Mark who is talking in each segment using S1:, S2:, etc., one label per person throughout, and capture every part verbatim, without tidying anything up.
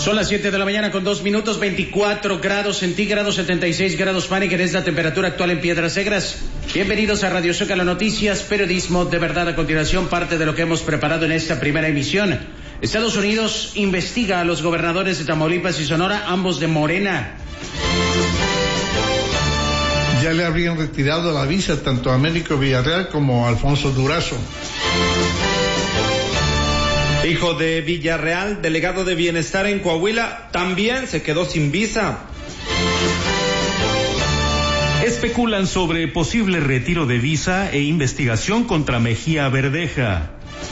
S1: Son las siete de la mañana con dos minutos, veinticuatro grados centígrados, setenta y seis grados Fahrenheit, es la temperatura actual en Piedras Negras. Bienvenidos a Radio Zócalo Noticias, periodismo de verdad. A continuación, parte de lo que hemos preparado en esta primera emisión. Estados Unidos investiga a los gobernadores de Tamaulipas y Sonora, ambos de Morena.
S2: Ya le habrían retirado la visa tanto a Américo Villarreal como a Alfonso Durazo.
S3: Hijo de Villarreal, delegado de Bienestar en Coahuila, también se quedó sin visa.
S4: Especulan sobre posible retiro de visa e investigación contra Mejía Verdeja.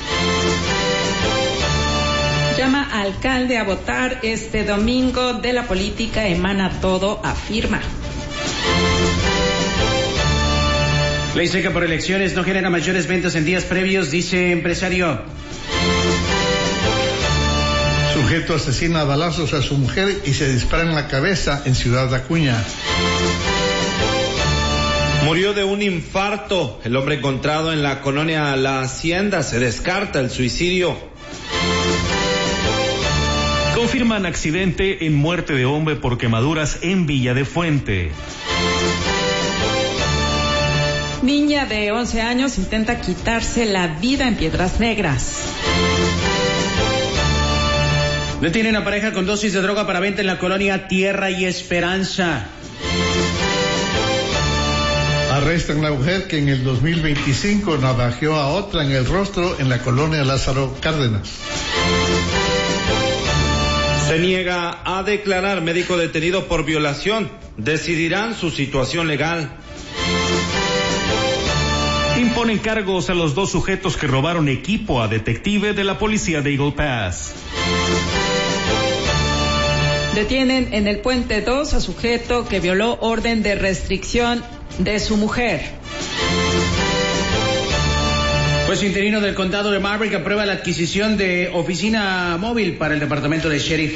S5: Llama a alcalde a votar este domingo. De la política emana todo, afirma.
S1: Ley seca por elecciones no genera mayores ventas en días previos, dice empresario.
S2: Sujeto asesina a balazos a su mujer y se dispara en la cabeza en Ciudad Acuña.
S3: Murió de un infarto. El hombre encontrado en la colonia La Hacienda. Se descarta el suicidio.
S4: Confirman accidente en muerte de hombre por quemaduras en Villa de Fuente.
S5: Niña de once años intenta quitarse la vida en Piedras Negras.
S1: Detienen a pareja con dosis de droga para venta en la colonia Tierra y Esperanza.
S2: Arrestan a la mujer que en el dos mil veinticinco navajeó a otra en el rostro en la colonia Lázaro Cárdenas.
S3: Se niega a declarar médico detenido por violación. Decidirán su situación legal.
S4: Imponen cargos a los dos sujetos que robaron equipo a detective de la policía de Eagle Pass.
S5: Detienen en el Puente dos a sujeto que violó orden de restricción de su mujer.
S1: Juez interino del condado de Maverick aprueba la adquisición de oficina móvil para el departamento de sheriff.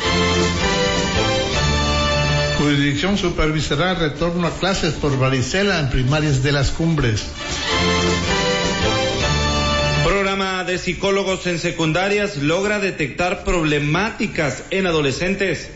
S2: Jurisdicción supervisará el retorno a clases por varicela en primarias de Las Cumbres.
S3: Programa de psicólogos en secundarias logra detectar problemáticas en adolescentes.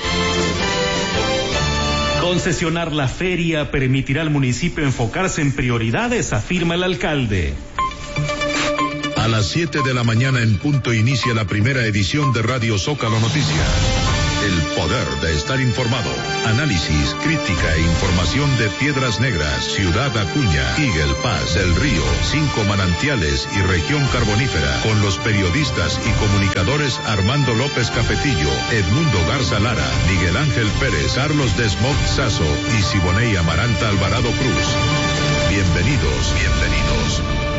S4: Concesionar la feria permitirá al municipio enfocarse en prioridades, afirma el alcalde.
S6: A las siete de la mañana en punto inicia la primera edición de Radio Zócalo Noticias. El poder de estar informado. Análisis, crítica e información de Piedras Negras, Ciudad Acuña, Eagle Pass, El Río, Cinco Manantiales y Región Carbonífera. Con los periodistas y comunicadores Armando López Capetillo, Edmundo Garza Lara, Miguel Ángel Pérez, Carlos Desmond Sazo y Siboney Amaranta Alvarado Cruz. Bienvenidos, bienvenidos.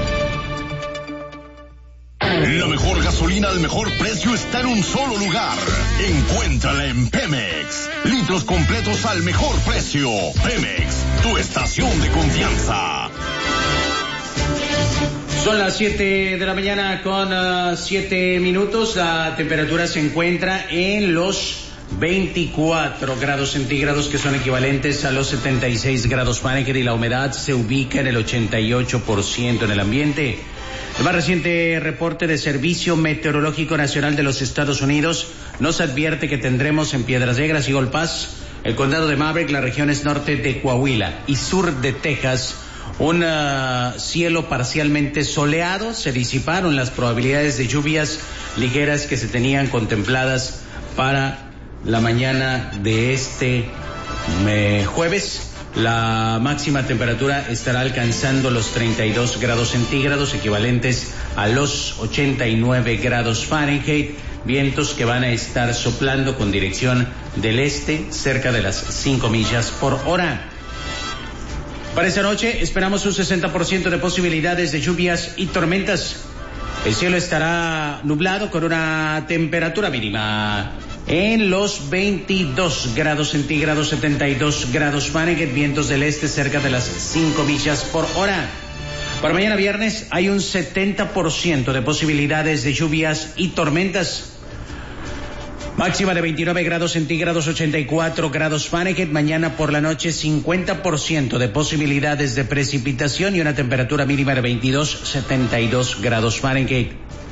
S7: La mejor gasolina al mejor precio está en un solo lugar. Encuéntrala en Pemex. Litros completos al mejor precio. Pemex, tu estación de confianza.
S1: Son las siete de la mañana con uh, siete minutos. La temperatura se encuentra en los veinticuatro grados centígrados, que son equivalentes a los setenta y seis grados Fahrenheit, y la humedad se ubica en el ochenta y ocho por ciento en el ambiente. El más reciente reporte de Servicio Meteorológico Nacional de los Estados Unidos nos advierte que tendremos en Piedras Negras y Eagle Pass, el condado de Maverick, las regiones norte de Coahuila y sur de Texas, un uh, cielo parcialmente soleado. Se disiparon las probabilidades de lluvias ligeras que se tenían contempladas para la mañana de este eh, jueves. La máxima temperatura estará alcanzando los treinta y dos grados centígrados, equivalentes a los ochenta y nueve grados Fahrenheit, vientos que van a estar soplando con dirección del este, cerca de las cinco millas por hora. Para esta noche esperamos un sesenta por ciento de posibilidades de lluvias y tormentas. El cielo estará nublado con una temperatura mínima en los veintidós grados centígrados, setenta y dos grados Fahrenheit, vientos del este cerca de las cinco millas por hora. Para mañana viernes hay un setenta por ciento de posibilidades de lluvias y tormentas. Máxima de veintinueve grados centígrados, ochenta y cuatro grados Fahrenheit. Mañana por la noche cincuenta por ciento de posibilidades de precipitación y una temperatura mínima de veintidós, setenta y dos grados Fahrenheit.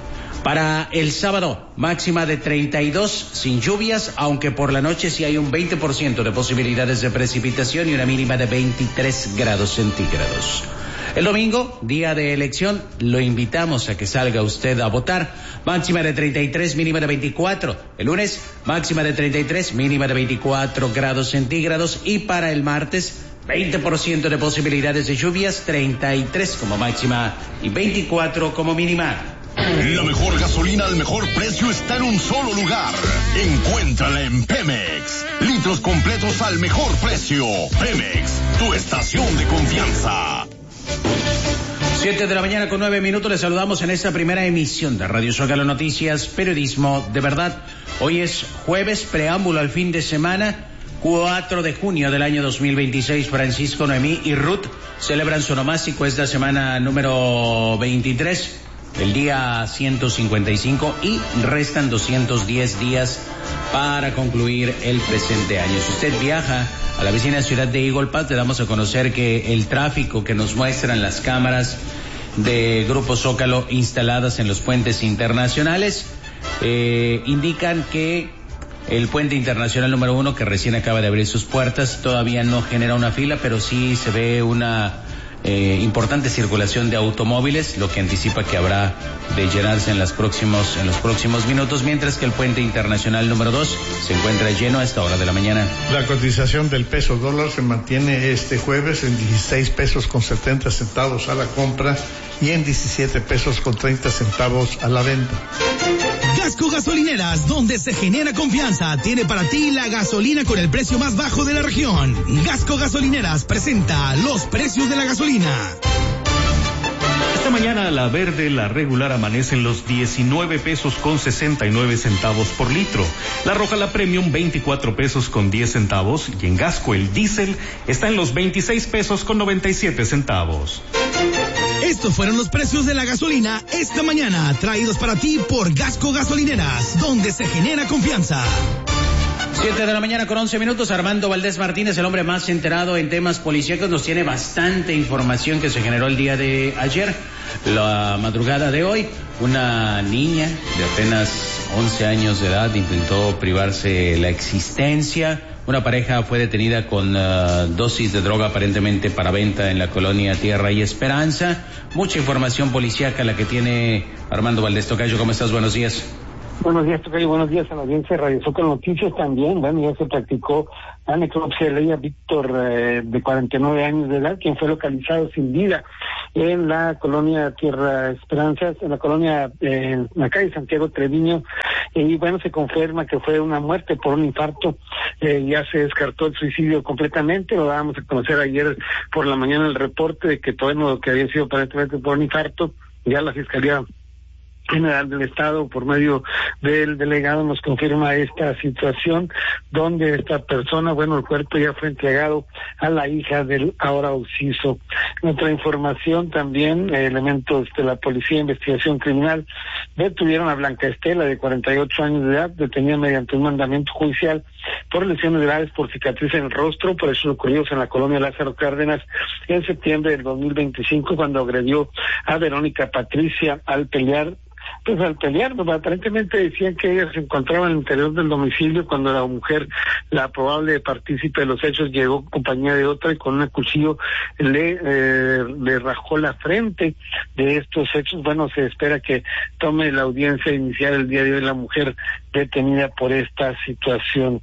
S1: Para el sábado, máxima de treinta y dos sin lluvias, aunque por la noche sí hay un veinte por ciento de posibilidades de precipitación y una mínima de veintitrés grados centígrados. El domingo, día de elección, lo invitamos a que salga usted a votar. Máxima de treinta y tres, mínima de veinticuatro. El lunes, máxima de treinta y tres, mínima de veinticuatro grados centígrados. Y para el martes, veinte por ciento de posibilidades de lluvias, treinta y tres como máxima y veinticuatro como mínima.
S7: La mejor gasolina al mejor precio está en un solo lugar. Encuéntrala en Pemex. Litros completos al mejor precio. Pemex, tu estación de confianza.
S1: Siete de la mañana con nueve minutos, les saludamos en esta primera emisión de Radio Zócalo Noticias, periodismo de verdad. Hoy es jueves, preámbulo al fin de semana, cuatro de junio del año dos mil veintiséis. Francisco, Noemí y Ruth celebran su onomástico esta semana número veintitrés, el día ciento cincuenta y cinco, y restan doscientos diez días para concluir el presente año. Si usted viaja a la vecina ciudad de Eagle Pass, le damos a conocer que el tráfico que nos muestran las cámaras de Grupo Zócalo instaladas en los puentes internacionales eh, indican que el puente internacional número uno, que recién acaba de abrir sus puertas, todavía no genera una fila, pero sí se ve una eh, importante circulación de automóviles, lo que anticipa que habrá de llenarse en, las próximos, en los próximos minutos, mientras que el puente internacional número dos se encuentra lleno a esta hora de la mañana.
S2: La cotización del peso dólar se mantiene este jueves en dieciséis pesos con setenta centavos a la compra y en diecisiete pesos con treinta centavos a la venta.
S8: Gasco Gasolineras, donde se genera confianza, tiene para ti la gasolina con el precio más bajo de la región. Gasco Gasolineras presenta los precios de la gasolina.
S4: Esta mañana la verde, la regular, amanece en los diecinueve pesos con sesenta y nueve centavos por litro. La roja, la premium, veinticuatro pesos con diez centavos. Y en Gasco el diésel está en los veintiséis pesos con noventa y siete centavos.
S8: Estos fueron los precios de la gasolina esta mañana, traídos para ti por Gasco Gasolineras, donde se genera confianza.
S1: Siete de la mañana con once minutos. Armando Valdés Martínez, el hombre más enterado en temas policíacos, nos tiene bastante información que se generó el día de ayer. La madrugada de hoy, una niña de apenas once años de edad intentó privarse la existencia. Una pareja fue detenida con uh, dosis de droga aparentemente para venta en la colonia Tierra y Esperanza. Mucha información policíaca la que tiene Armando Valdés. Tocayo, ¿cómo estás? Buenos días.
S9: Buenos días, Tocayo. Buenos días a la audiencia de Radio Zócalo Noticias también. Bueno, ya se practicó la necropsia de ley a Víctor, eh, de cuarenta y nueve años de edad, quien fue localizado sin vida en la colonia Tierra Esperanza, en la colonia, eh, en la calle Santiago Treviño. Y bueno, se confirma que fue una muerte por un infarto. Eh, ya se descartó el suicidio completamente. Lo dábamos a conocer ayer por la mañana el reporte de que todo lo que había sido aparentemente por un infarto. Ya la Fiscalía General del Estado, por medio del delegado, nos confirma esta situación, donde esta persona, bueno, el cuerpo ya fue entregado a la hija del ahora occiso. En otra información también, eh, elementos de la Policía de Investigación Criminal detuvieron a Blanca Estela, de cuarenta y ocho años de edad, detenida mediante un mandamiento judicial por lesiones graves por cicatriz en el rostro, por hechos ocurridos en la colonia Lázaro Cárdenas en septiembre del dos mil veinticinco, cuando agredió a Verónica Patricia al pelear. Pues al pelear, pues, aparentemente decían que ella se encontraba en el interior del domicilio cuando la mujer, la probable partícipe de los hechos, llegó en compañía de otra y con un cuchillo le, eh, le rajó la frente de estos hechos. Bueno, se espera que tome la audiencia inicial el día de hoy la mujer detenida por esta situación.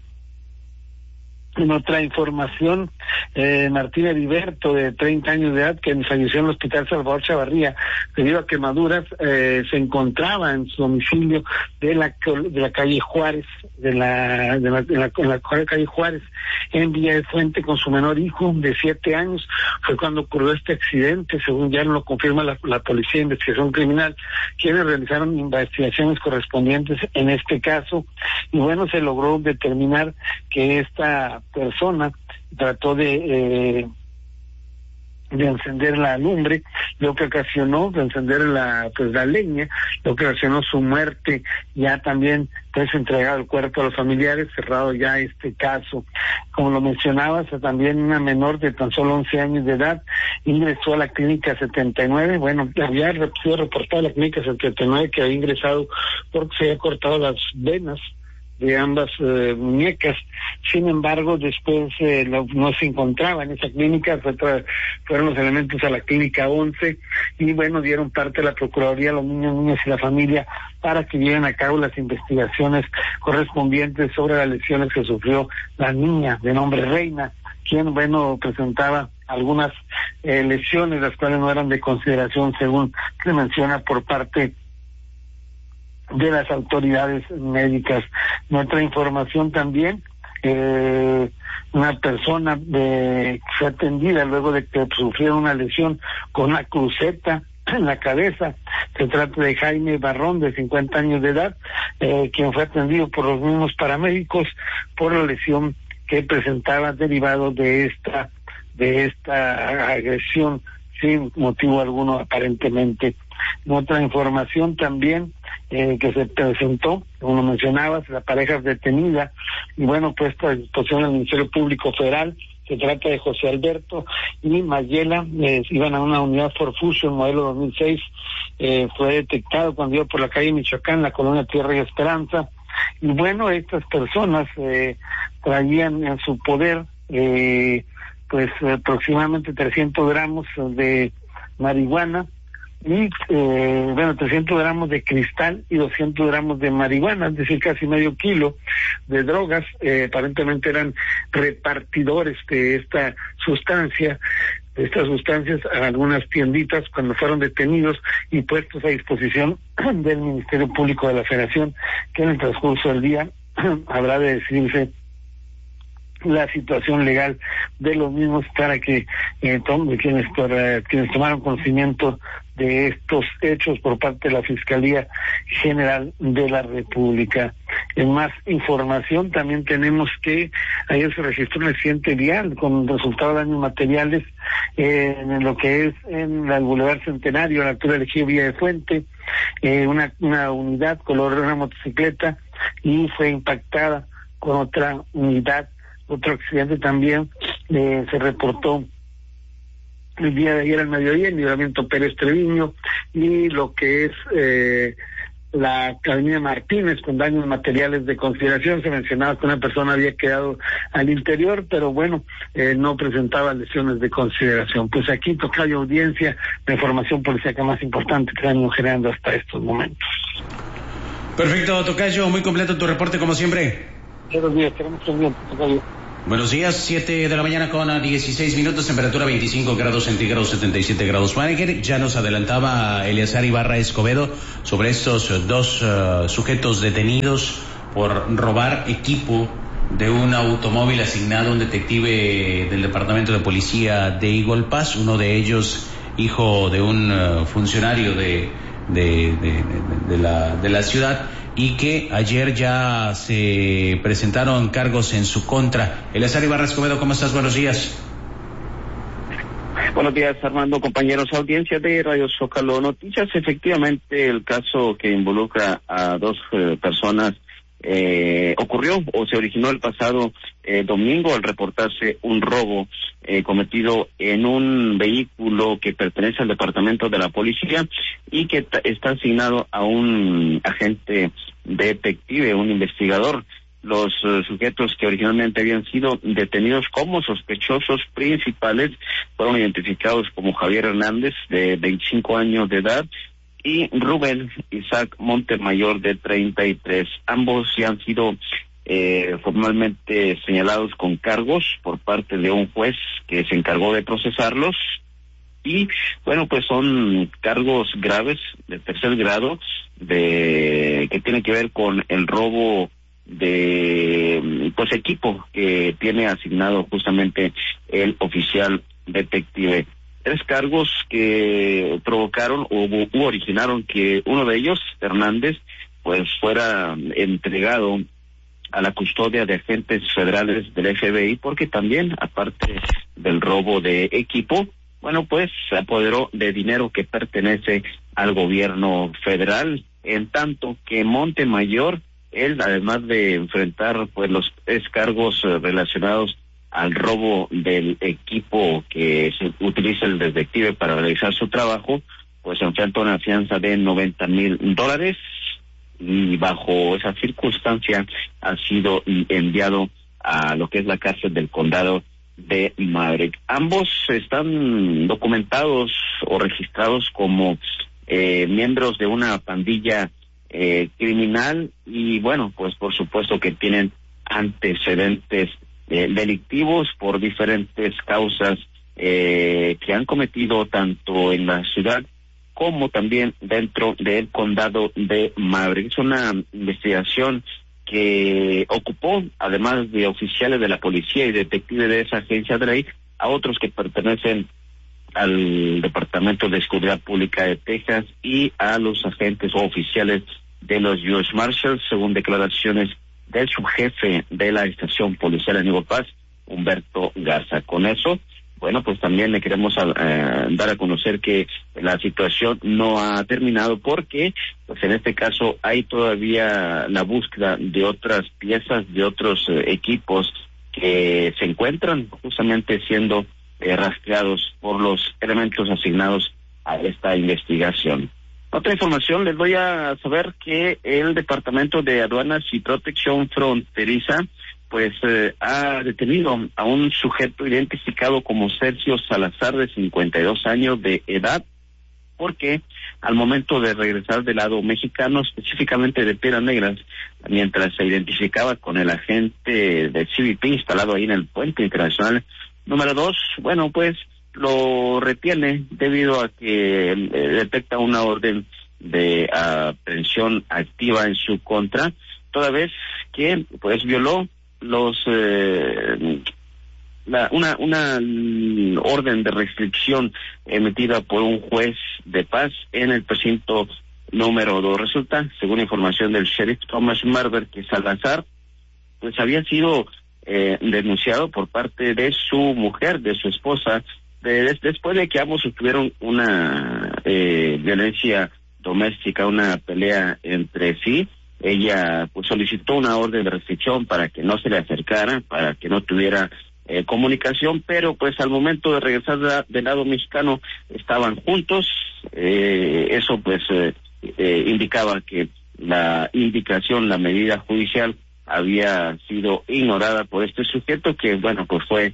S9: En otra información, eh, Martín Heriberto, de treinta años de edad, que falleció en el Hospital Salvador Chavarría debido a quemaduras, eh, se encontraba en su domicilio de la de la calle Juárez, de la de la, de la, de la calle Juárez, en Villa de Fuente, con su menor hijo de siete años. Fue cuando ocurrió este accidente, según ya lo confirma la, la Policía de Investigación Criminal, quienes realizaron investigaciones correspondientes en este caso, y bueno, se logró determinar que esta persona trató de eh, de encender la lumbre, lo que ocasionó de encender la pues la leña, lo que ocasionó su muerte ya también pues entregado el cuerpo a los familiares, cerrado ya este caso. Como lo mencionabas, también una menor de tan solo once años de edad ingresó a la clínica setenta y nueve, bueno, había sido reportada la clínica setenta y nueve que había ingresado porque se había cortado las venas de ambas eh, muñecas. Sin embargo, después eh, no, no se encontraba en esa clínica, fue tra- fueron los elementos a la clínica once y bueno, dieron parte a la Procuraduría, los niños, niñas y la familia para que lleven a cabo las investigaciones correspondientes sobre las lesiones que sufrió la niña de nombre Reina, quien, bueno, presentaba algunas eh, lesiones, las cuales no eran de consideración, según se menciona por parte de las autoridades médicas. Nuestra información también, eh, una persona de, fue atendida luego de que sufrió una lesión con una cruceta en la cabeza. Se trata de Jaime Barrón, de cincuenta años de edad, eh, quien fue atendido por los mismos paramédicos por la lesión que presentaba derivado de esta de esta agresión sin motivo alguno aparentemente. Otra información también eh, que se presentó, como mencionabas, la pareja es detenida y bueno, puesta a disposición del Ministerio Público Federal. Se trata de José Alberto y Mayela, eh, iban a una unidad Ford Fusion modelo dos mil seis, eh, fue detectado cuando iba por la calle Michoacán, la colonia Tierra y Esperanza, y bueno, estas personas eh, traían en su poder eh, pues aproximadamente trescientos gramos de marihuana y eh, bueno, trescientos gramos de cristal y doscientos gramos de marihuana, es decir, casi medio kilo de drogas. Eh, aparentemente eran repartidores de esta sustancia, de estas sustancias a algunas tienditas cuando fueron detenidos y puestos a disposición del Ministerio Público de la Federación, que en el transcurso del día habrá de decidirse la situación legal de los mismos para que eh, tom- quienes, para, quienes tomaron conocimiento de estos hechos por parte de la Fiscalía General de la República. En más información también tenemos que ayer se registró un accidente vial con resultado de daños materiales eh, en lo que es en el Boulevard Centenario, a la altura del Ejido Villa de Fuente, eh, una, una unidad color una motocicleta y fue impactada con otra unidad. Otro accidente también eh, se reportó el día de ayer al mediodía en Libramiento Pérez Treviño y lo que es eh, la avenida Martínez con daños materiales de consideración. Se mencionaba que una persona había quedado al interior, pero bueno, eh, no presentaba lesiones de consideración. Pues aquí, tocayo audiencia, la información policíaca más importante que están generando hasta estos momentos.
S1: Perfecto, tocayo, muy completo tu reporte como siempre.
S9: Buenos días, tenemos pendiente, tocayo.
S1: Buenos días, siete de la mañana con dieciséis minutos, temperatura veinticinco grados centígrados, setenta y siete grados Fahrenheit. Ya nos adelantaba Eleazar Ibarra Escobedo sobre estos dos uh, sujetos detenidos por robar equipo de un automóvil asignado a un detective del Departamento de Policía de Eagle Pass, uno de ellos hijo de un uh, funcionario de, de, de, de, de, la, de la ciudad, y que ayer ya se presentaron cargos en su contra. Eleazar Ibarra Escobedo, ¿cómo estás? Buenos días.
S10: Buenos días, Armando, compañeros, audiencia de Radio Zócalo Noticias. Efectivamente, el caso que involucra a dos eh, personas eh, ocurrió o se originó el pasado eh, domingo al reportarse un robo eh, cometido en un vehículo que pertenece al departamento de la policía y que t- está asignado a un agente detective, un investigador. Los uh, sujetos que originalmente habían sido detenidos como sospechosos principales fueron identificados como Javier Hernández, de veinticinco años de edad, y Rubén Isaac Montemayor, de treinta y tres. Ambos ya han sido eh, formalmente señalados con cargos por parte de un juez que se encargó de procesarlos. Y bueno, pues son cargos graves de tercer grado, de que tienen que ver con el robo de pues equipo que tiene asignado justamente el oficial detective. Tres cargos que provocaron o u originaron que uno de ellos, Hernández, pues fuera entregado a la custodia de agentes federales del F B I, porque también, aparte del robo de equipo, bueno, pues se apoderó de dinero que pertenece al gobierno federal, en tanto que Montemayor Él, además de enfrentar pues los tres cargos eh, relacionados al robo del equipo que se utiliza el detective para realizar su trabajo, pues enfrenta una fianza de noventa mil dólares y bajo esa circunstancia ha sido enviado a lo que es la cárcel del condado de Maverick. Ambos están documentados o registrados como eh, miembros de una pandilla eh, criminal y bueno, pues por supuesto que tienen antecedentes eh, delictivos por diferentes causas eh, que han cometido tanto en la ciudad como también dentro del condado de Maverick. Es una investigación que ocupó, además de oficiales de la policía y detectives de esa agencia de ley, a otros que pertenecen al Departamento de Seguridad Pública de Texas y a los agentes o oficiales de los U S Marshals, según declaraciones del subjefe de la estación policial en Nuevo Paz, Humberto Garza. Con eso, bueno, pues también le queremos eh, dar a conocer que la situación no ha terminado porque, pues en este caso, hay todavía la búsqueda de otras piezas, de otros eh, equipos que se encuentran justamente siendo eh, rastreados por los elementos asignados a esta investigación. Otra información, les voy a saber que el Departamento de Aduanas y Protección Fronteriza pues eh, ha detenido a un sujeto identificado como Sergio Salazar, de cincuenta y dos años de edad, porque al momento de regresar del lado mexicano, específicamente de Piedras Negras, mientras se identificaba con el agente del C B P instalado ahí en el puente internacional número dos, bueno, pues lo retiene debido a que eh, detecta una orden de aprehensión activa en su contra, toda vez que pues violó los eh, la, una una orden de restricción emitida por un juez de paz en el precinto número dos. Resulta, según información del sheriff Thomas Marver, que Salazar pues había sido eh, denunciado por parte de su mujer, de su esposa, de, después de que ambos tuvieron una eh, violencia doméstica, una pelea entre sí. Ella pues solicitó una orden de restricción para que no se le acercara, para que no tuviera eh, comunicación, pero pues al momento de regresar de, del lado mexicano estaban juntos. Eh, eso pues eh, eh, indicaba que la indicación, la medida judicial había sido ignorada por este sujeto que, bueno, pues fue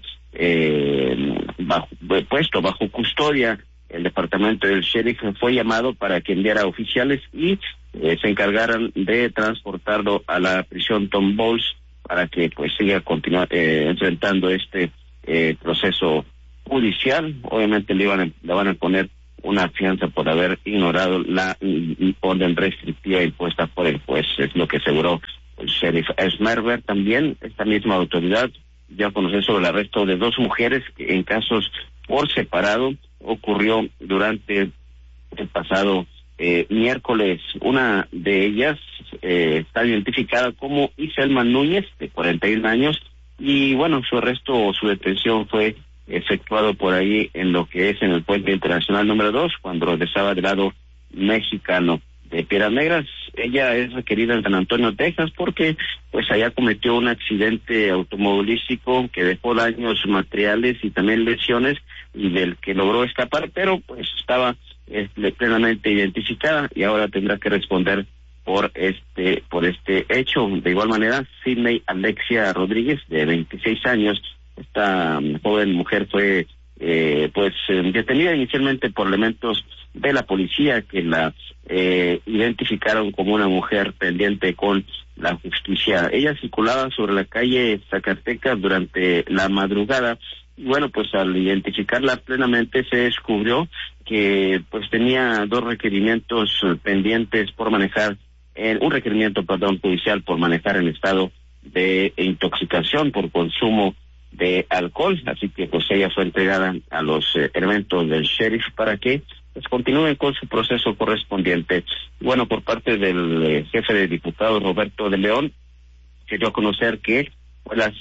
S10: eh, bajo, puesto bajo custodia. El departamento del sheriff fue llamado para que enviara oficiales y eh, se encargaran de transportarlo a la prisión Tom Bowles para que pues siga continuar eh, enfrentando este eh, proceso judicial. Obviamente le iban a, le van a poner una fianza por haber ignorado la y, y orden restrictiva impuesta por el juez, es lo que aseguró el sheriff Esmerver. También esta misma autoridad dio a conocer sobre el arresto de dos mujeres que en casos por separado ocurrió durante el pasado eh, miércoles. Una de ellas eh, está identificada como Iselma Núñez, de cuarenta y un años, y bueno, su arresto o su detención fue efectuado por ahí en lo que es en el puente internacional número dos, cuando regresaba del lado mexicano de Piedras Negras. Ella es requerida en San Antonio, Texas, porque pues allá cometió un accidente automovilístico que dejó daños materiales y también lesiones, y del que logró escapar, pero pues estaba este, plenamente identificada y ahora tendrá que responder por este por este hecho. De igual manera, Sidney Alexia Rodríguez, de veintiséis años, esta um, joven mujer fue eh, pues eh, detenida inicialmente por elementos de la policía que la eh, identificaron como una mujer pendiente con la justicia. Ella circulaba sobre la calle Zacatecas durante la madrugada y bueno, pues al identificarla plenamente se descubrió que pues tenía dos requerimientos pendientes por manejar, eh, un requerimiento, perdón, judicial por manejar en estado de intoxicación por consumo de alcohol, así que pues ella fue entregada a los eh, elementos del sheriff para que pues continúen con su proceso correspondiente. Bueno, por parte del eh, jefe de diputados Roberto de León, se dio a conocer que pues, las,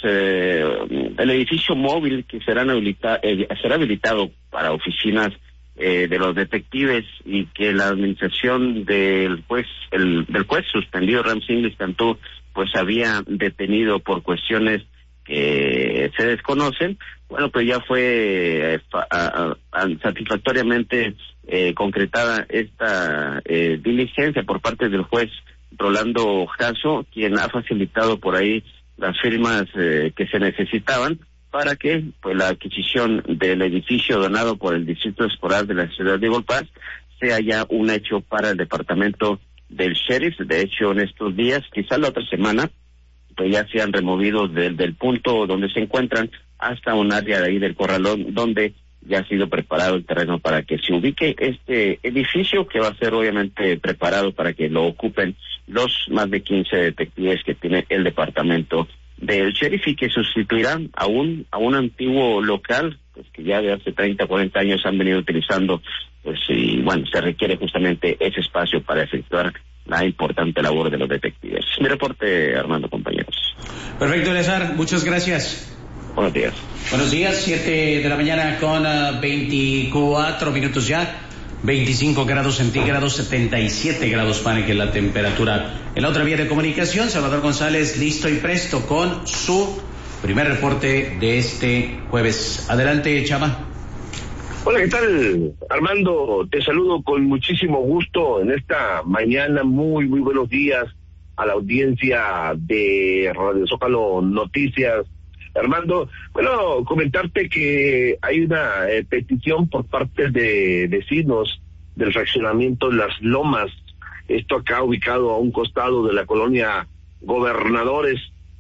S10: eh, el edificio móvil que será, habilita, eh, será habilitado para oficinas eh, de los detectives y que la administración del juez el, del juez suspendido Ramsinglis Cantú pues había detenido por cuestiones que se desconocen, bueno, pues ya fue eh, a, a, a, satisfactoriamente eh, concretada esta eh, diligencia por parte del juez Rolando Jasso, quien ha facilitado por ahí las firmas eh, que se necesitaban para que pues la adquisición del edificio donado por el Distrito Escolar de la ciudad de Golpaz sea ya un hecho para el departamento del sheriff. De hecho, en estos días, quizás la otra semana, pues ya sean removidos del, del punto donde se encuentran hasta un área de ahí del corralón donde ya ha sido preparado el terreno para que se ubique este edificio, que va a ser obviamente preparado para que lo ocupen los más de quince detectives que tiene el departamento del sheriff, y que sustituirán a un a un antiguo local pues que ya de hace treinta, cuarenta años han venido utilizando, pues y bueno, se requiere justamente ese espacio para efectuar la importante labor de los detectives. Mi reporte, Armando, compañeros.
S1: Perfecto, Eleazar, muchas gracias.
S10: Buenos días.
S1: Buenos días, siete de la mañana con uh, veinticuatro minutos ya, veinticinco grados centígrados, setenta y siete grados Fahrenheit la temperatura. En la otra vía de comunicación, Salvador González, listo y presto con su primer reporte de este jueves. Adelante, Chava.
S11: Hola, ¿qué tal, Armando? Te saludo con muchísimo gusto en esta mañana. Muy, muy buenos días a la audiencia de Radio Zócalo Noticias. Armando, bueno, comentarte que hay una eh, petición por parte de vecinos del fraccionamiento Las Lomas, esto acá ubicado a un costado de la colonia Gobernadores,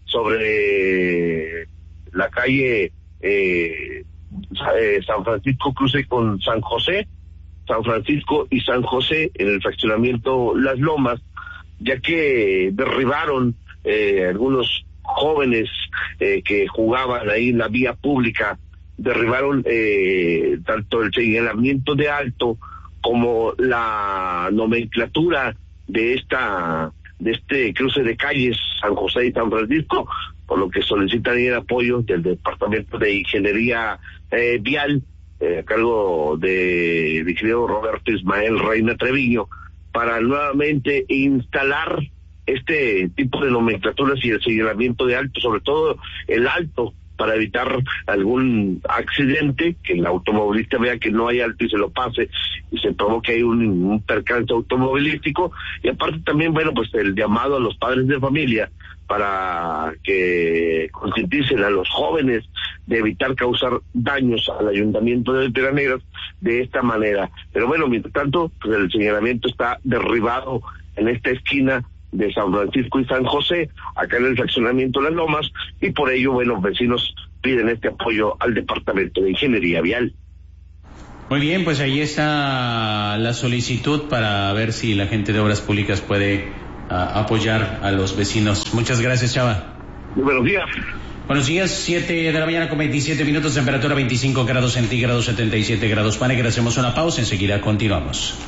S11: sobre la calle eh, San Francisco cruce con San José, San Francisco y San José, en el fraccionamiento Las Lomas, ya que derribaron eh, algunos jóvenes eh, que jugaban ahí en la vía pública, derribaron eh, tanto el señalamiento de alto como la nomenclatura de esta de este cruce de calles San José y San Francisco, por lo que solicitan el apoyo del Departamento de Ingeniería eh, Vial eh, a cargo de mi querido Roberto Ismael Reina Treviño, para nuevamente instalar este tipo de nomenclaturas y el señalamiento de alto, sobre todo el alto, para evitar algún accidente, que el automovilista vea que no hay alto y se lo pase y se provoque ahí un, un percance automovilístico. Y aparte también, bueno, pues el llamado a los padres de familia para que concienticen a los jóvenes de evitar causar daños al ayuntamiento de Piedras de esta manera. Pero bueno, mientras tanto, pues el señalamiento está derribado en esta esquina de San Francisco y San José, acá en el fraccionamiento Las Lomas, y por ello, bueno, los vecinos piden este apoyo al Departamento de Ingeniería Vial.
S1: Muy bien, pues ahí está la solicitud para ver si la gente de Obras Públicas puede uh, apoyar a los vecinos. Muchas gracias, Chava.
S11: Muy buenos días.
S1: Buenos días, siete de la mañana con veintisiete minutos, temperatura veinticinco grados centígrados, setenta y siete grados Fahrenheit. Hacemos una pausa, enseguida continuamos.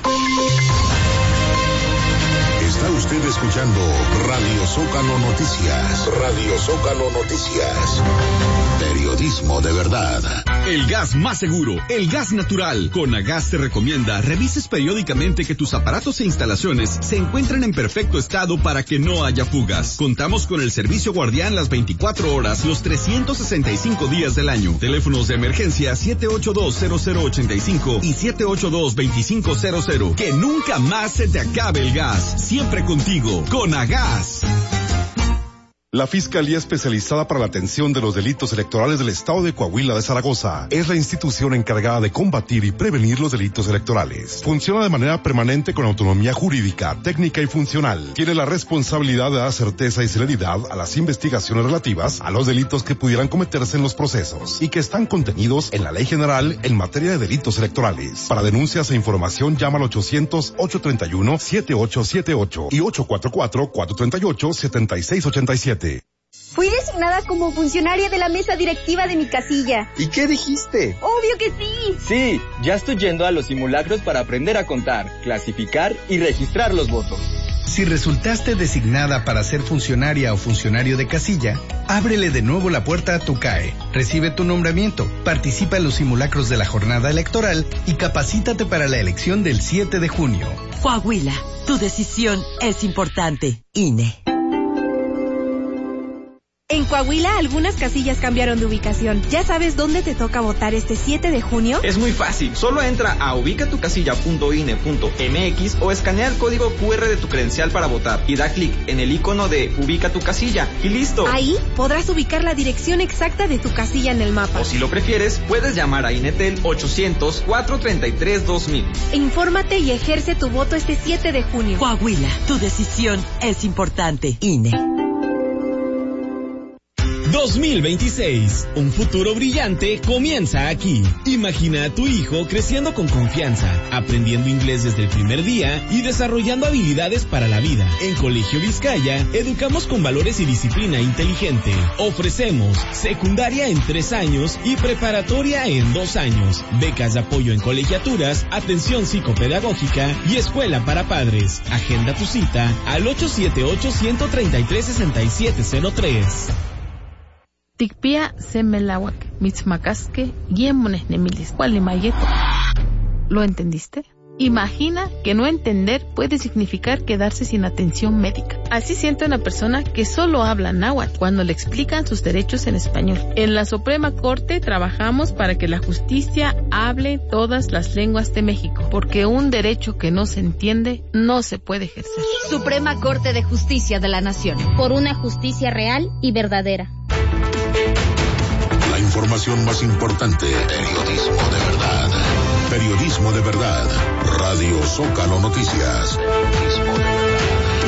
S6: Está usted escuchando Radio Zócalo Noticias. Radio Zócalo Noticias. Periodismo de verdad.
S8: El gas más seguro, el gas natural. Conagas te recomienda revises periódicamente que tus aparatos e instalaciones se encuentren en perfecto estado para que no haya fugas. Contamos con el servicio guardián las veinticuatro horas, los trescientos sesenta y cinco días del año. Teléfonos de emergencia siete ocho dos cero cero ocho cinco y siete ocho dos dos cinco cero cero. Que nunca más se te acabe el gas. Siempre contigo, Conagas.
S12: La Fiscalía Especializada para la Atención de los Delitos Electorales del Estado de Coahuila de Zaragoza es la institución encargada de combatir y prevenir los delitos electorales. Funciona de manera permanente con autonomía jurídica, técnica y funcional. Tiene la responsabilidad de dar certeza y celeridad a las investigaciones relativas a los delitos que pudieran cometerse en los procesos y que están contenidos en la Ley General en materia de delitos electorales. Para denuncias e información llama al ochocientos, ocho treinta y uno, setenta y ocho setenta y ocho y ocho cuatro cuatro, cuatro tres ocho, siete seis ocho siete.
S13: Fui designada como funcionaria de la mesa directiva de mi casilla.
S14: ¿Y qué dijiste?
S13: ¡Obvio que sí!
S14: Sí, ya estoy yendo a los simulacros para aprender a contar, clasificar y registrar los votos.
S15: Si resultaste designada para ser funcionaria o funcionario de casilla, ábrele de nuevo la puerta a tu C A E. Recibe tu nombramiento, participa en los simulacros de la jornada electoral y capacítate para la elección del siete de junio.
S16: Coahuila, tu decisión es importante. I N E.
S13: En Coahuila, algunas casillas cambiaron de ubicación. ¿Ya sabes dónde te toca votar este siete de junio?
S14: Es muy fácil. Solo entra a ubicatucasilla punto i n e punto m x o escanea el código cu erre de tu credencial para votar y da clic en el icono de Ubica tu casilla y listo.
S13: Ahí podrás ubicar la dirección exacta de tu casilla en el mapa.
S14: O si lo prefieres, puedes llamar a Inetel ochocientos, cuatrocientos treinta y tres, dos mil.
S13: Infórmate y ejerce tu voto este siete de junio.
S16: Coahuila, tu decisión es importante. I N E.
S17: dos mil veintiséis. Un futuro brillante comienza aquí. Imagina a tu hijo creciendo con confianza, aprendiendo inglés desde el primer día y desarrollando habilidades para la vida. En Colegio Vizcaya, educamos con valores y disciplina inteligente. Ofrecemos secundaria en tres años y preparatoria en dos años. Becas de apoyo en colegiaturas, atención psicopedagógica y escuela para padres. Agenda tu cita al ocho siete ocho, uno tres tres, seis siete cero tres.
S18: Tikpia semelawak, mitzmacasque, guiemones nemilis, cualimayeco. ¿Lo entendiste? Imagina que no entender puede significar quedarse sin atención médica. Así siente una persona que solo habla náhuatl cuando le explican sus derechos en español. En la Suprema Corte trabajamos para que la justicia hable todas las lenguas de México, porque un derecho que no se entiende no se puede ejercer.
S19: Suprema Corte de Justicia de la Nación. Por una justicia real y verdadera.
S6: La información más importante, periodismo de verdad. Periodismo de verdad. Radio Zócalo Noticias. Periodismo de verdad.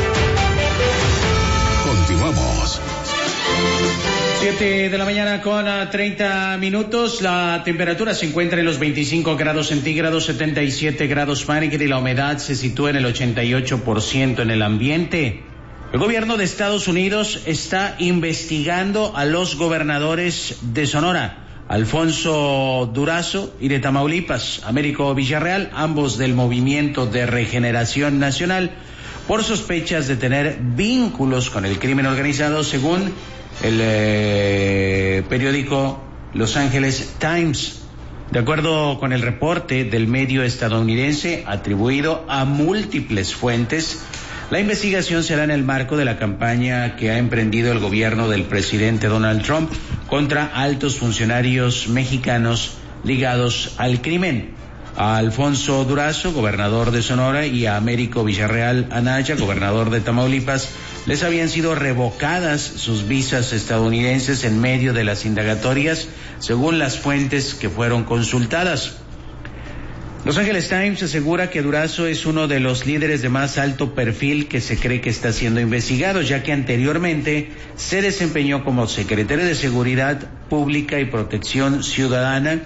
S6: Continuamos.
S1: Siete de la mañana con treinta minutos. La temperatura se encuentra en los veinticinco grados centígrados, setenta y siete grados Fahrenheit y la humedad se sitúa en el ochenta y ocho por ciento en el ambiente. El gobierno de Estados Unidos está investigando a los gobernadores de Sonora, Alfonso Durazo, y de Tamaulipas, Américo Villarreal, ambos del Movimiento de Regeneración Nacional, por sospechas de tener vínculos con el crimen organizado, según el eh, periódico Los Angeles Times. De acuerdo con el reporte del medio estadounidense atribuido a múltiples fuentes, la investigación será en el marco de la campaña que ha emprendido el gobierno del presidente Donald Trump contra altos funcionarios mexicanos ligados al crimen. A Alfonso Durazo, gobernador de Sonora, y a Américo Villarreal Anaya, gobernador de Tamaulipas, les habían sido revocadas sus visas estadounidenses en medio de las indagatorias, según las fuentes que fueron consultadas. Los Angeles Times asegura que Durazo es uno de los líderes de más alto perfil que se cree que está siendo investigado, ya que anteriormente se desempeñó como secretario de Seguridad Pública y Protección Ciudadana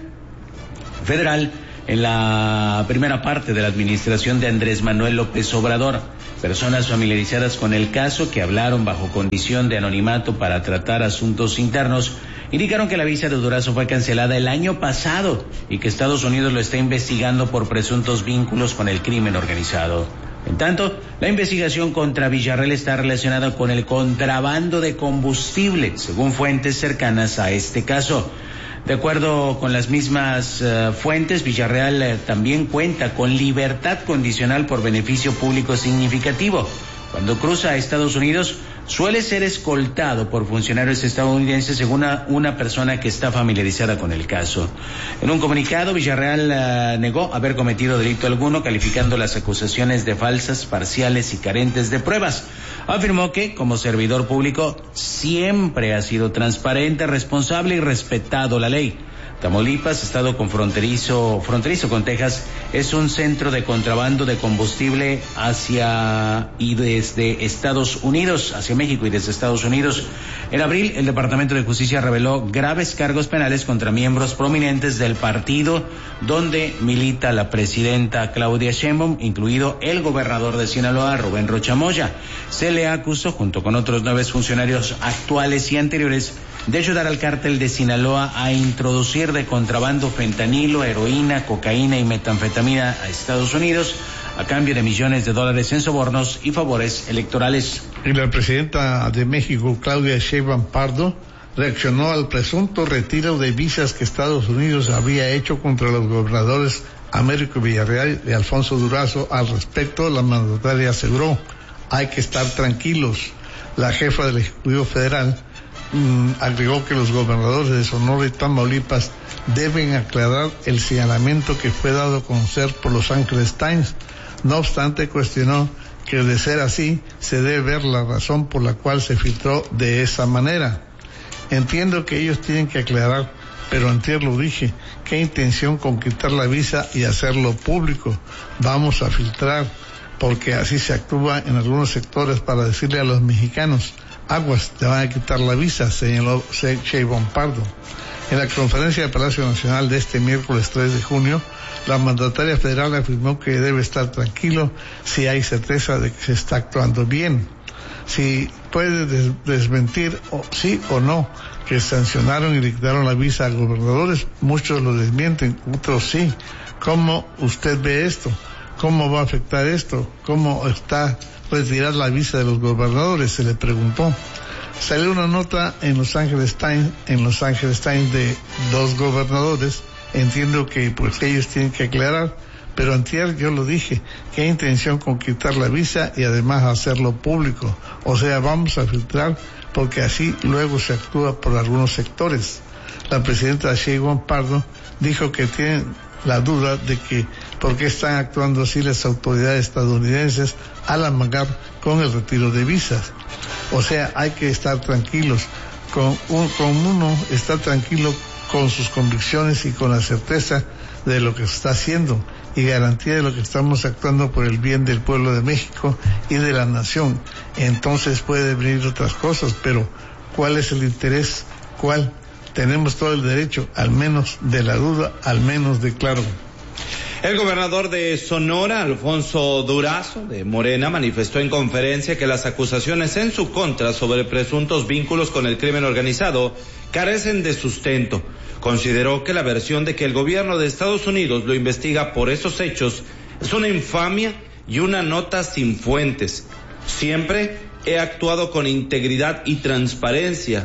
S1: Federal en la primera parte de la administración de Andrés Manuel López Obrador. Personas familiarizadas con el caso, que hablaron bajo condición de anonimato para tratar asuntos internos, indicaron que la visa de Durazo fue cancelada el año pasado y que Estados Unidos lo está investigando por presuntos vínculos con el crimen organizado. En tanto, la investigación contra Villarreal está relacionada con el contrabando de combustible, según fuentes cercanas a este caso. De acuerdo con las mismas uh, fuentes, Villarreal uh, también cuenta con libertad condicional por beneficio público significativo. Cuando cruza a Estados Unidos, suele ser escoltado por funcionarios estadounidenses, según una, una persona que está familiarizada con el caso. En un comunicado, Villarreal uh, negó haber cometido delito alguno, calificando las acusaciones de falsas, parciales y carentes de pruebas. Afirmó que, como servidor público, siempre ha sido transparente, responsable y respetado la ley. Tamaulipas, estado con fronterizo, fronterizo con Texas, es un centro de contrabando de combustible hacia y desde Estados Unidos, hacia México y desde Estados Unidos. En abril, el Departamento de Justicia reveló graves cargos penales contra miembros prominentes del partido donde milita la presidenta Claudia Sheinbaum, incluido el gobernador de Sinaloa, Rubén Rocha Moya. Se le acusó, junto con otros nueve funcionarios actuales y anteriores, de ayudar al cártel de Sinaloa a introducir de contrabando fentanilo, heroína, cocaína y metanfetamina a Estados Unidos a cambio de millones de dólares en sobornos y favores electorales.
S2: Y la presidenta de México, Claudia Sheinbaum Pardo, reaccionó al presunto retiro de visas que Estados Unidos había hecho contra los gobernadores Américo Villarreal y Alfonso Durazo. Al respecto, la mandataria aseguró: hay que estar tranquilos. La jefa del Ejecutivo Federal mmm, agregó que los gobernadores de Sonora y Tamaulipas deben aclarar el señalamiento que fue dado a conocer por Los Angeles Times. No obstante, cuestionó que de ser así, se debe ver la razón por la cual se filtró de esa manera. Entiendo que ellos tienen que aclarar, pero antier lo dije, qué intención con quitar la visa y hacerlo público. Vamos a filtrar, porque así se actúa en algunos sectores para decirle a los mexicanos, aguas, te van a quitar la visa, señaló Sheinbaum Pardo. En la conferencia del Palacio Nacional de este miércoles tres de junio, la mandataria federal afirmó que debe estar tranquilo si hay certeza de que se está actuando bien. Si puede des- desmentir o, sí o no que sancionaron y le quitaron la visa a gobernadores, muchos lo desmienten, otros sí. ¿Cómo usted ve esto? ¿Cómo va a afectar esto? ¿Cómo está retirar la visa de los gobernadores? Se le preguntó. Salió una nota en Los Angeles Times, en Los Angeles Times de dos gobernadores. Entiendo que pues ellos tienen que aclarar, pero antier yo lo dije, qué intención con quitar la visa y además hacerlo público. O sea, vamos a filtrar porque así luego se actúa por algunos sectores. La presidenta Sheinbaum Pardo dijo que tienen la duda de que por qué están actuando así las autoridades estadounidenses al amagar con el retiro de visas. O sea, hay que estar tranquilos. Con, un, con uno está tranquilo con sus convicciones y con la certeza de lo que se está haciendo y garantía de lo que estamos actuando por el bien del pueblo de México y de la nación. Entonces puede venir otras cosas, pero ¿cuál es el interés? ¿Cuál? Tenemos todo el derecho, al menos de la duda, al menos de claro.
S3: El gobernador de Sonora, Alfonso Durazo, de Morena, manifestó en conferencia que las acusaciones en su contra sobre presuntos vínculos con el crimen organizado carecen de sustento. Consideró que la versión de que el gobierno de Estados Unidos lo investiga por esos hechos es una infamia y una nota sin fuentes. Siempre he actuado con integridad y transparencia.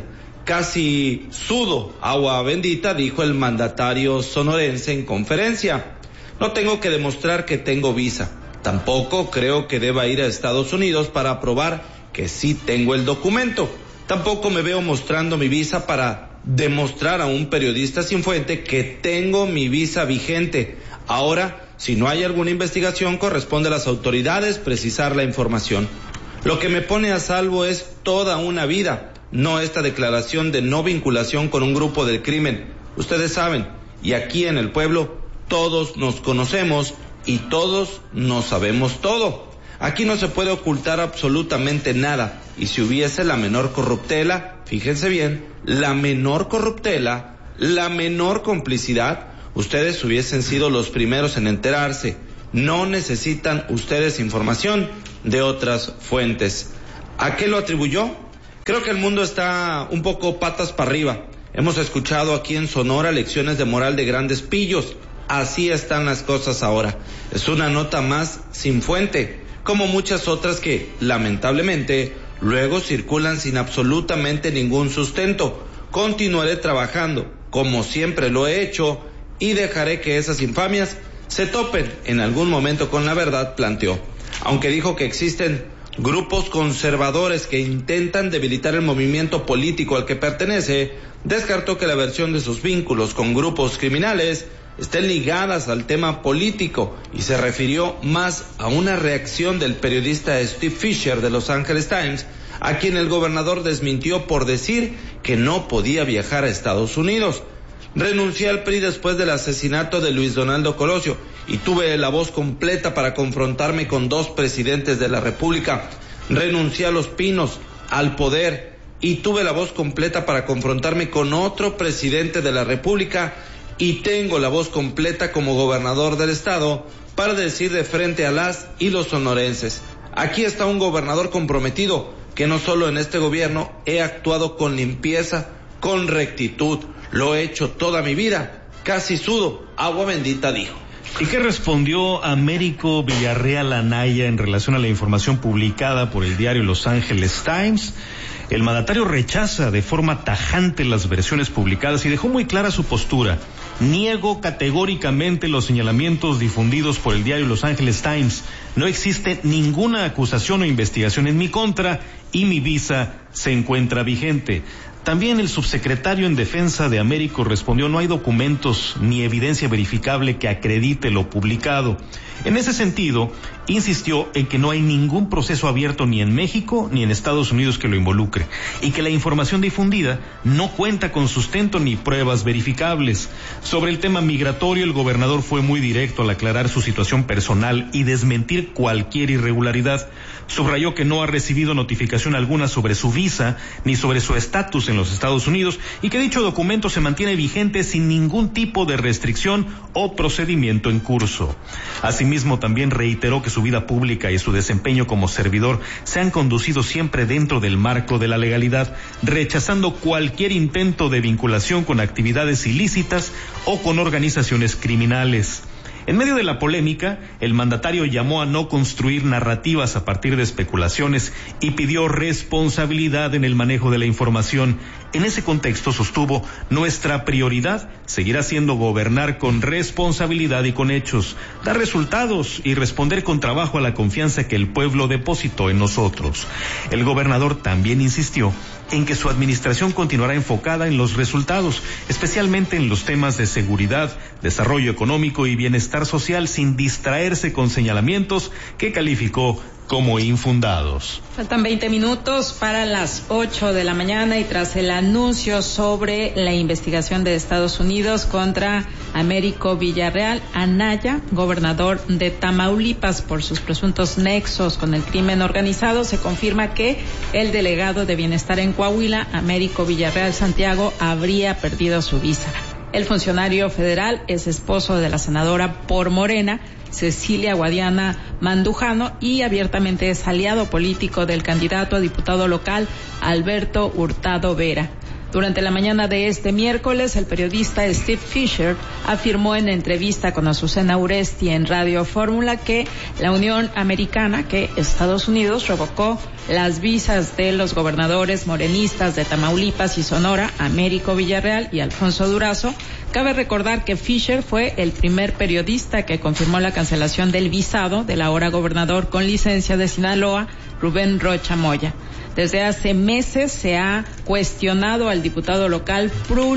S3: Casi sudo agua bendita, dijo el mandatario sonorense en conferencia. No tengo que demostrar que tengo visa. Tampoco creo que deba ir a Estados Unidos para probar que sí tengo el documento. Tampoco me veo mostrando mi visa para demostrar a un periodista sin fuente que tengo mi visa vigente. Ahora, si no hay alguna investigación, corresponde a las autoridades precisar la información. Lo que me pone a salvo es toda una vida, no esta declaración de no vinculación con un grupo del crimen. Ustedes saben, y aquí en el pueblo, todos nos conocemos y todos nos sabemos todo. Aquí no se puede ocultar absolutamente nada. Y si hubiese la menor corruptela, fíjense bien, la menor corruptela, la menor complicidad, ustedes hubiesen sido los primeros en enterarse. No necesitan ustedes información de otras fuentes. ¿A qué lo atribuyó? Creo que el mundo está un poco patas para arriba. Hemos escuchado aquí en Sonora lecciones de moral de grandes pillos. Así están las cosas ahora. Es una nota más sin fuente, como muchas otras que, lamentablemente, luego circulan sin absolutamente ningún sustento. Continuaré trabajando, como siempre lo he hecho, y dejaré que esas infamias se topen en algún momento con la verdad, planteó. Aunque dijo que existen grupos conservadores que intentan debilitar el movimiento político al que pertenece, descartó que la versión de sus vínculos con grupos criminales estén ligadas al tema político y se refirió más a una reacción del periodista Steve Fisher de Los Angeles Times, a quien el gobernador desmintió por decir que no podía viajar a Estados Unidos. Renuncié al P R I después del asesinato de Luis Donaldo Colosio y tuve la voz completa para confrontarme con dos presidentes de la República. Renuncié a Los Pinos, al poder, y tuve la voz completa para confrontarme con otro presidente de la República, y tengo la voz completa como gobernador del estado para decir de frente a las y los sonorenses: aquí está un gobernador comprometido, que no solo en este gobierno he actuado con limpieza, con rectitud, lo he hecho toda mi vida, casi sudo agua bendita, dijo.
S4: ¿Y qué respondió Américo Villarreal Anaya en relación a la información publicada por el diario Los Angeles Times? El mandatario rechaza de forma tajante las versiones publicadas y dejó muy clara su postura. Niego categóricamente los señalamientos difundidos por el diario Los Angeles Times. No existe ninguna acusación o investigación en mi contra y mi visa se encuentra vigente. También el subsecretario en Defensa de Américo respondió: no hay documentos ni evidencia verificable que acredite lo publicado. En ese sentido, insistió en que no hay ningún proceso abierto ni en México ni en Estados Unidos que lo involucre, y que la información difundida no cuenta con sustento ni pruebas verificables. Sobre el tema migratorio, el gobernador fue muy directo al aclarar su situación personal y desmentir cualquier irregularidad. Subrayó que no ha recibido notificación alguna sobre su visa ni sobre su estatus en los Estados Unidos, y que dicho documento se mantiene vigente sin ningún tipo de restricción o procedimiento en curso. Asimismo, también reiteró que su vida pública y su desempeño como servidor se han conducido siempre dentro del marco de la legalidad, rechazando cualquier intento de vinculación con actividades ilícitas o con organizaciones criminales. En medio de la polémica, el mandatario llamó a no construir narrativas a partir de especulaciones y pidió responsabilidad en el manejo de la información. En ese contexto, sostuvo, nuestra prioridad seguirá siendo gobernar con responsabilidad y con hechos, dar resultados y responder con trabajo a la confianza que el pueblo depositó en nosotros. El gobernador también insistió en que su administración continuará enfocada en los resultados, especialmente en los temas de seguridad, desarrollo económico y bienestar social, sin distraerse con señalamientos que calificó como infundados.
S5: Faltan veinte minutos para las ocho de la mañana y tras el anuncio sobre la investigación de Estados Unidos contra Américo Villarreal Anaya, gobernador de Tamaulipas, por sus presuntos nexos con el crimen organizado, se confirma que el delegado de Bienestar en Coahuila, Américo Villarreal Santiago, habría perdido su visa. El funcionario federal es esposo de la senadora por Morena, Cecilia Guadiana Mandujano, y abiertamente es aliado político del candidato a diputado local Alberto Hurtado Vera. Durante la mañana de este miércoles, el periodista Steve Fisher afirmó en entrevista con Azucena Uresti en Radio Fórmula que la Unión Americana, que Estados Unidos revocó las visas de los gobernadores morenistas de Tamaulipas y Sonora, Américo Villarreal y Alfonso Durazo. Cabe recordar que Fisher fue el primer periodista que confirmó la cancelación del visado del ahora gobernador con licencia de Sinaloa, Rubén Rocha Moya. Desde hace meses se ha cuestionado al diputado local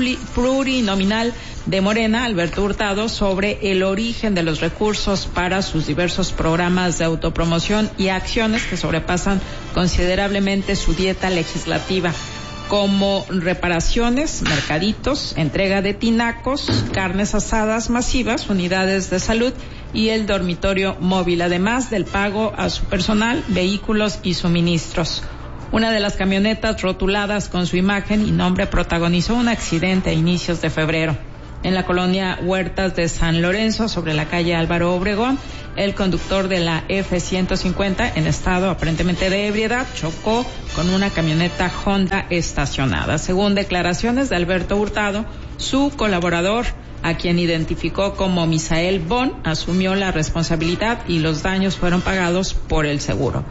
S5: plurinominal de Morena, Alberto Hurtado, sobre el origen de los recursos para sus diversos programas de autopromoción y acciones que sobrepasan considerablemente su dieta legislativa, como reparaciones, mercaditos, entrega de tinacos, carnes asadas masivas, unidades de salud y el dormitorio móvil, además del pago a su personal, vehículos y suministros. Una de las camionetas rotuladas con su imagen y nombre protagonizó un accidente a inicios de febrero. En la colonia Huertas de San Lorenzo, sobre la calle Álvaro Obregón, el conductor de la F ciento cincuenta, en estado aparentemente de ebriedad, chocó con una camioneta Honda estacionada. Según declaraciones de Alberto Hurtado, su colaborador, a quien identificó como Misael Bon, asumió la responsabilidad y los daños fueron pagados por el seguro.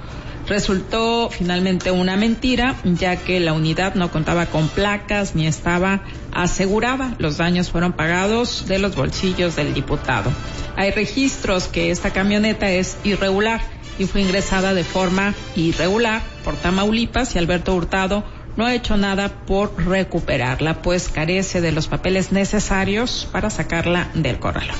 S5: Resultó finalmente una mentira, ya que la unidad no contaba con placas ni estaba asegurada. Los daños fueron pagados de los bolsillos del diputado. Hay registros que esta camioneta es irregular y fue ingresada de forma irregular por Tamaulipas, y Alberto Hurtado no ha hecho nada por recuperarla, pues carece de los papeles necesarios para sacarla del corralón.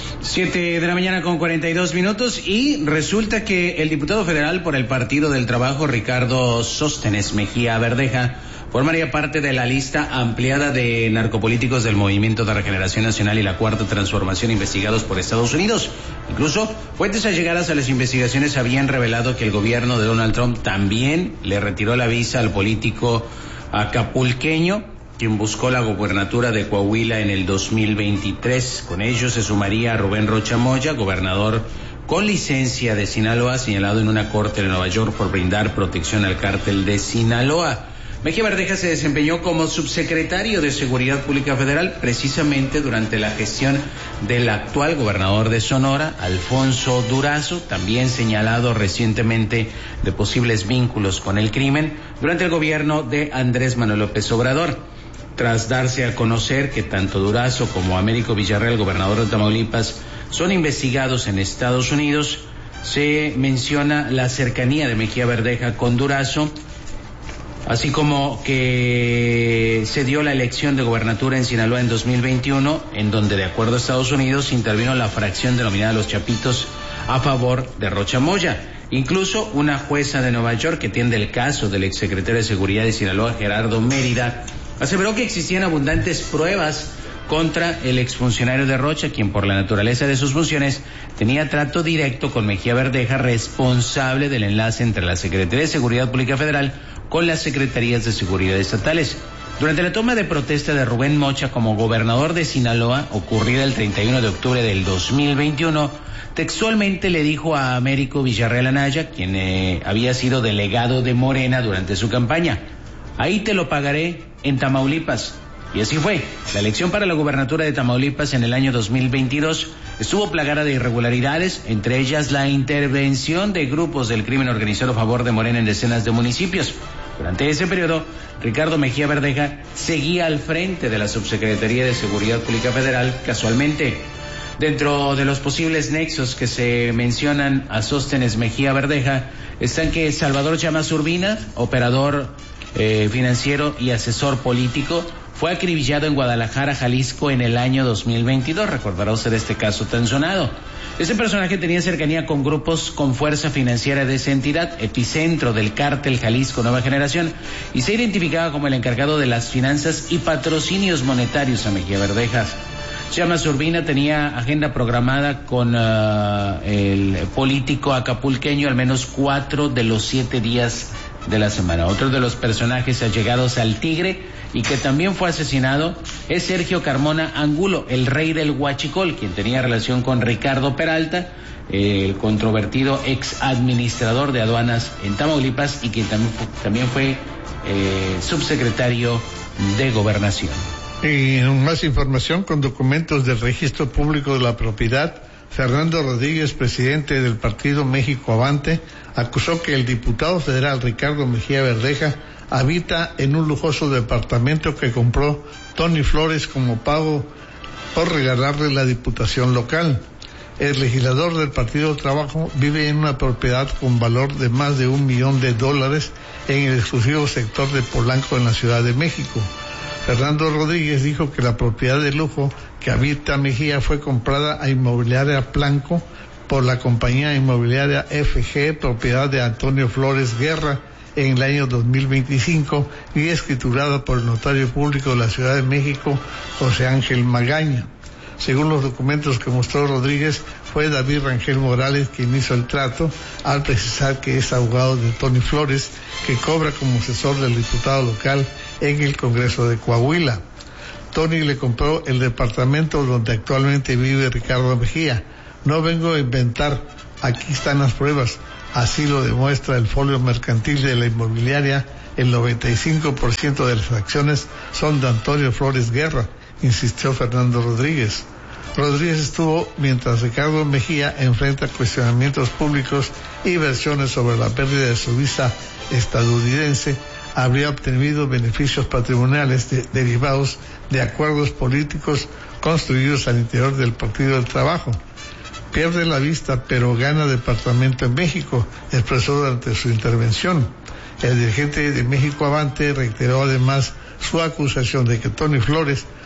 S1: Siete de la mañana con cuarenta y dos minutos, y resulta que el diputado federal por el Partido del Trabajo, Ricardo Sóstenes Mejía Verdeja, formaría parte de la lista ampliada de narcopolíticos del Movimiento de Regeneración Nacional y la Cuarta Transformación investigados por Estados Unidos. Incluso fuentes allegadas a las investigaciones habían revelado que el gobierno de Donald Trump también le retiró la visa al político acapulqueño, quien buscó la gobernatura de Coahuila en el dos mil veintitrés. Con ello se sumaría Rubén Rocha Moya, gobernador con licencia de Sinaloa, señalado en una corte de Nueva York por brindar protección al cártel de Sinaloa. Mejía Verdeja se desempeñó como subsecretario de Seguridad Pública Federal precisamente durante la gestión del actual gobernador de Sonora, Alfonso Durazo, también señalado recientemente de posibles vínculos con el crimen durante el gobierno de Andrés Manuel López Obrador. Tras darse a conocer que tanto Durazo como Américo Villarreal, gobernador de Tamaulipas, son investigados en Estados Unidos, se menciona la cercanía de Mejía Verdeja con Durazo, así como que se dio la elección de gobernatura en Sinaloa en dos mil veintiuno, en donde, de acuerdo a Estados Unidos, intervino la fracción denominada Los Chapitos a favor de Rocha Moya. Incluso una jueza de Nueva York que atiende el caso del exsecretario de Seguridad de Sinaloa, Gerardo Mérida, aseveró que existían abundantes pruebas contra el exfuncionario de Rocha, quien por la naturaleza de sus funciones tenía trato directo con Mejía Verdeja, responsable del enlace entre la Secretaría de Seguridad Pública Federal con las Secretarías de Seguridad estatales. Durante la toma de protesta de Rubén Mocha como gobernador de Sinaloa, ocurrida el treinta y uno de octubre del dos mil veintiuno, textualmente le dijo a Américo Villarreal Anaya, quien eh, había sido delegado de Morena durante su campaña: ahí te lo pagaré en Tamaulipas. Y así fue. La elección para la gubernatura de Tamaulipas en el año dos mil veintidós estuvo plagada de irregularidades, entre ellas la intervención de grupos del crimen organizado a favor de Morena en decenas de municipios. Durante ese periodo, Ricardo Mejía Verdeja seguía al frente de la Subsecretaría de Seguridad Pública Federal. Casualmente, dentro de los posibles nexos que se mencionan a Sóstenes Mejía Verdeja, están que Salvador Llamas Urbina, operador eh, financiero y asesor político, fue acribillado en Guadalajara, Jalisco, en el año dos mil veintidós. Recordará usted este caso tan sonado. Este personaje tenía cercanía con grupos con fuerza financiera de esa entidad, epicentro del cártel Jalisco Nueva Generación, y se identificaba como el encargado de las finanzas y patrocinios monetarios a Mejía Verdeja. Llamas Urbina tenía agenda programada con uh, el político acapulqueño al menos cuatro de los siete días de la semana. Otro de los personajes allegados al Tigre y que también fue asesinado es Sergio Carmona Angulo, el rey del Huachicol, quien tenía relación con Ricardo Peralta, el controvertido ex administrador de aduanas en Tamaulipas, y quien también fue, también fue eh, subsecretario de Gobernación.
S2: Y en más información, con documentos del Registro Público de la Propiedad, Fernando Rodríguez, presidente del partido México Avante, acusó que el diputado federal Ricardo Mejía Verdeja habita en un lujoso departamento que compró Tony Flores como pago por regalarle la diputación local. El legislador del Partido Trabajo vive en una propiedad con valor de más de un millón de dólares en el exclusivo sector de Polanco en la Ciudad de México. Fernando Rodríguez dijo que la propiedad de lujo que habita Mejía fue comprada a Inmobiliaria Blanco por la compañía inmobiliaria F G, propiedad de Antonio Flores Guerra, en el año dos mil veinticinco, y escriturada por el notario público de la Ciudad de México, José Ángel Magaña. Según los documentos que mostró Rodríguez, fue David Rangel Morales quien hizo el trato, al precisar que es abogado de Tony Flores, que cobra como asesor del diputado local en el Congreso de Coahuila. Tony le compró el departamento donde actualmente vive Ricardo Mejía. No vengo a inventar, aquí están las pruebas. Así lo demuestra el folio mercantil de la inmobiliaria. El noventa y cinco por ciento de las acciones son de Antonio Flores Guerra, insistió Fernando Rodríguez. Rodríguez estuvo mientras Ricardo Mejía enfrenta cuestionamientos públicos y versiones sobre la pérdida de su visa estadounidense. Habría obtenido beneficios patrimoniales de, derivados de acuerdos políticos construidos al interior del Partido del Trabajo. Pierde la vista, pero gana departamento en México, expresó durante su intervención. El dirigente de México Avante reiteró además su acusación de que Tony Flores